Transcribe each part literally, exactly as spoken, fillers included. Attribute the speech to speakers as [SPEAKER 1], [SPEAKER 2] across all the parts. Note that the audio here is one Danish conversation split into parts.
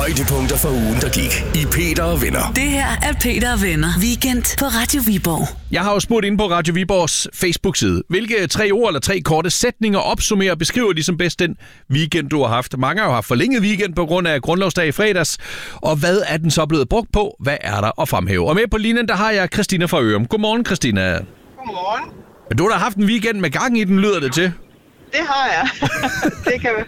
[SPEAKER 1] Højdepunkter for ugen, der gik i Peter og Venner.
[SPEAKER 2] Det her er Peter og Venner. Weekend på Radio Viborg.
[SPEAKER 3] Jeg har jo spurgt inde på Radio Viborgs Facebook-side, hvilke tre ord eller tre korte sætninger opsummerer og beskriver ligesom bedst den weekend, du har haft. Mange har jo haft forlænget weekend på grund af grundlovsdag i fredags. Og hvad er den så blevet brugt på? Hvad er der at fremhæve? Og med på linjen, der har jeg Christina fra Ørum. Godmorgen, Christina.
[SPEAKER 4] Godmorgen.
[SPEAKER 3] Du har da haft en weekend med gang i den, lyder det til.
[SPEAKER 4] Det har jeg. det kan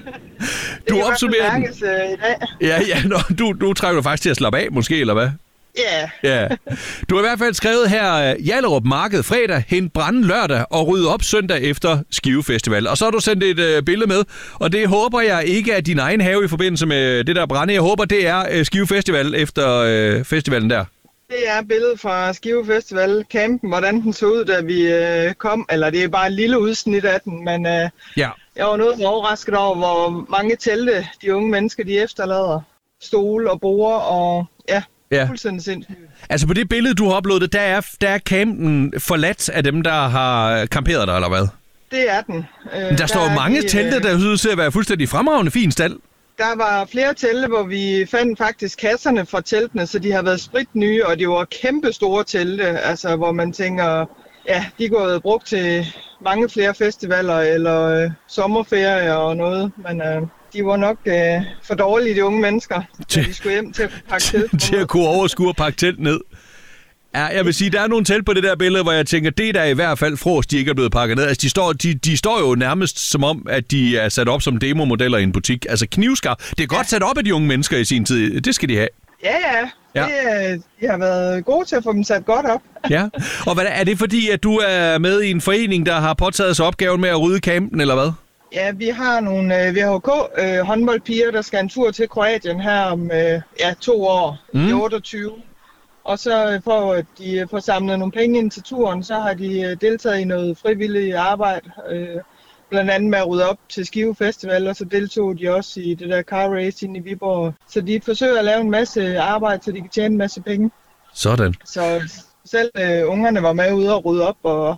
[SPEAKER 3] Du
[SPEAKER 4] det
[SPEAKER 3] opsummerer den.
[SPEAKER 4] Mærkes, uh, i dag.
[SPEAKER 3] Ja, ja, nå, du, du trænger faktisk til at slappe af, måske, eller hvad?
[SPEAKER 4] Ja.
[SPEAKER 3] Ja. Du har i hvert fald skrevet her, Hjallerup Marked fredag, hent brænde lørdag og rydde op søndag efter Skive Festival. Og så har du sendt et øh, billede med, og det håber jeg ikke er din egen have i forbindelse med det der brænde. Jeg håber, det er øh, Skive Festival efter øh, festivalen der.
[SPEAKER 4] Det er billedet fra Skive Festival, campen, hvordan den så ud, da vi øh, kom. Eller det er bare et lille udsnit af den, men øh,
[SPEAKER 3] ja.
[SPEAKER 4] Jeg var noget overrasket over, hvor mange telte de unge mennesker de efterlader. Stole og borde og ja, ja. Fuldstændig sindssygt.
[SPEAKER 3] Altså på det billede, du har uploadet, der er, der er campen forladt af dem, der har camperet der, eller hvad?
[SPEAKER 4] Det er den. Øh,
[SPEAKER 3] der, der står jo mange de, telte, der synes at være fuldstændig fremragende fin stald. Der
[SPEAKER 4] var flere telte, hvor vi fandt faktisk kasserne fra teltene, så de har været spritnye, og det var kæmpe store telte, altså hvor man tænker, ja, de er gået brugt til mange flere festivaler eller øh, sommerferier og noget, men øh, de var nok øh, for dårlige, de unge mennesker, til, de skulle hjem til at pakke telt.
[SPEAKER 3] Til at kunne overskue og pakke telt ned. Ja, jeg vil sige, der er nogle telt på det der billede, hvor jeg tænker, det er der i hvert fald frost, de ikke er blevet pakket ned. Altså, de står, de, de står jo nærmest som om, at de er sat op som demomodeller i en butik. Altså, knivskarp. Det er godt ja. Sat op af de unge mennesker i sin tid. Det skal de have.
[SPEAKER 4] Ja, ja. ja. Det, de har været gode til at få dem sat godt op.
[SPEAKER 3] Ja. Og hvad, er det fordi, at du er med i en forening, der har påtaget sig opgaven med at rydde campen, eller hvad?
[SPEAKER 4] Ja, vi har nogle øh, V H K øh, håndboldpiger, der skal en tur til Kroatien her om øh, ja, to år, mm. i otteogtyve. Og så for at de får samlet nogle penge ind til turen, så har de deltaget i noget frivilligt arbejde. Øh, blandt andet med at rydde op til Skive Festival, og så deltog de også i det der car race inde i Viborg. Så de forsøger at lave en masse arbejde, så de kan tjene en masse penge.
[SPEAKER 3] Sådan.
[SPEAKER 4] Så selv øh, ungerne var med ude og rydde op og,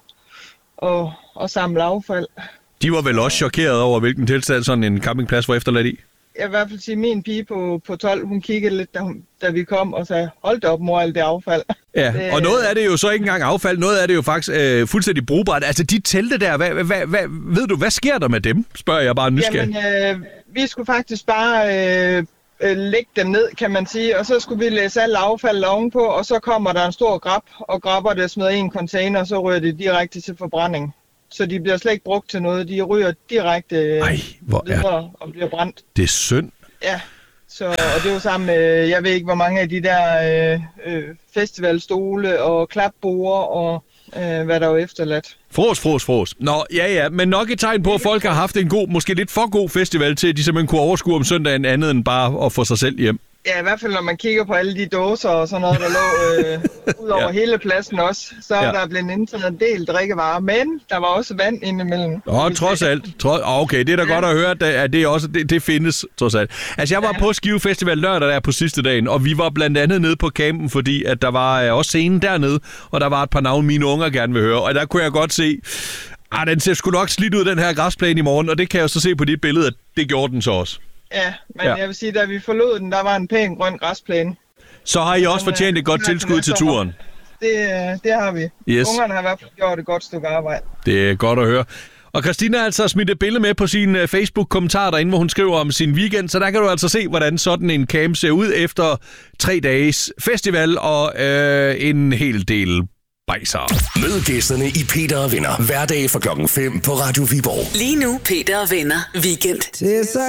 [SPEAKER 4] og, og samle affald.
[SPEAKER 3] De var vel også chokeret over, hvilken tilstand sådan en campingplads var efterladt i?
[SPEAKER 4] Jeg vil i hvert fald sige, at min pige på, på tolv, hun kiggede lidt, da, hun, da vi kom, og sagde, hold da op, mor, alt det affald.
[SPEAKER 3] Ja,
[SPEAKER 4] det,
[SPEAKER 3] og noget af det er jo så ikke engang affald, noget af det er jo faktisk øh, fuldstændig brugbart. Altså, de telte der, hvad, hvad, hvad, ved du, hvad sker der med dem, spørger jeg bare nysgerrig.
[SPEAKER 4] Jamen, øh, vi skulle faktisk bare øh, øh, lægge dem ned, kan man sige, og så skulle vi læse alt affald ovenpå, og så kommer der en stor grab, og grabber det smider i en container, og så ryger det direkte til forbrænding. Så de bliver slet ikke brugt til noget. De ryger direkte
[SPEAKER 3] Ej, hvor
[SPEAKER 4] videre
[SPEAKER 3] er...
[SPEAKER 4] og bliver brændt.
[SPEAKER 3] Det er synd.
[SPEAKER 4] Ja, så, og det er jo sammen med, jeg ved ikke, hvor mange af de der øh, øh, festivalstole og klapborde og øh, hvad der er jo efterladt.
[SPEAKER 3] Fros, fros, fros. Nå, ja, ja, men nok et tegn på, at folk har haft en god, måske lidt for god festival til, at de simpelthen kunne overskue om søndagen andet end bare at få sig selv hjem.
[SPEAKER 4] Ja, i hvert fald når man kigger på alle de dåser og sådan noget, der lå øh, ud over ja. hele pladsen også, så er ja. der blevet indtaget en del drikkevarer, men der var også vand indimellem.
[SPEAKER 3] Åh, trods alt. Trods, okay, det er da ja. godt at høre, at det, også, det, det findes, trods alt. Altså, jeg var ja. på Skive Festival lørdag der på sidste dagen, og vi var blandt andet nede på campen, fordi at der var også scenen dernede, og der var et par navne, mine unger gerne vil høre, og der kunne jeg godt se, ah, den ser sgu nok slidt ud, den her græsplæne i morgen, og det kan jeg jo så se på dit billede, at det gjorde den så også.
[SPEAKER 4] Ja, men ja. jeg vil sige, da vi forlod den, der var en pæn grøn græsplæne.
[SPEAKER 3] Så har I også men, fortjent et godt tilskud til turen?
[SPEAKER 4] Det, det har vi.
[SPEAKER 3] Yes.
[SPEAKER 4] Ungerne har i hvert fald gjort et godt stykke arbejde.
[SPEAKER 3] Det er godt at høre. Og Christina har altså smidt et billede med på sin Facebook-kommentar derinde, hvor hun skriver om sin weekend, så der kan du altså se, hvordan sådan en camp ser ud efter tre dages festival og øh, en hel del bajser.
[SPEAKER 1] Mød gæsterne i Peter og Venner. Hverdag fra klokken fem på Radio Viborg.
[SPEAKER 2] Lige nu, Peter og Venner. Weekend.